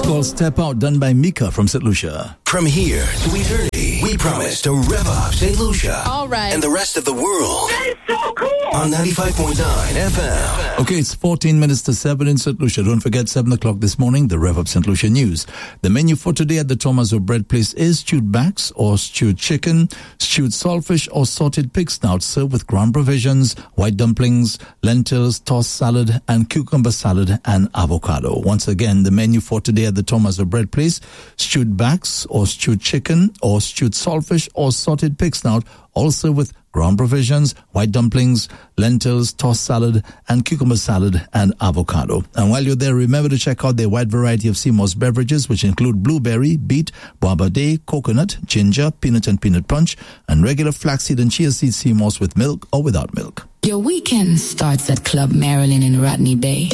called Step Out, done by Mika from St. Lucia. From here to eternity, we promise to rev up St. Lucia. All right. And the rest of the world. That's so cool. On 95.9 FM. Okay, it's 14 minutes to 7 in St. Lucia. Don't forget, 7 o'clock this morning, the Rev Up St. Lucia News. The menu for today at the Tomaso Bread Place is stewed backs or stewed chicken, stewed saltfish or sauteed pig snout served with ground provisions, white dumplings, lentils, tossed salad, and cucumber salad and avocado. Once again, the menu for today at the Tomaso Bread Place, stewed backs or stewed chicken or stewed saltfish or sauteed pig snout, also with ground provisions, white dumplings, lentils, tossed salad, and cucumber salad and avocado. And while you're there, remember to check out their wide variety of Seamore's beverages, which include blueberry, beet, guava day, coconut, ginger, peanut and peanut punch, and regular flaxseed and chia seed Seamore's with milk or without milk. Your weekend starts at Club Marilyn in Rodney Bay.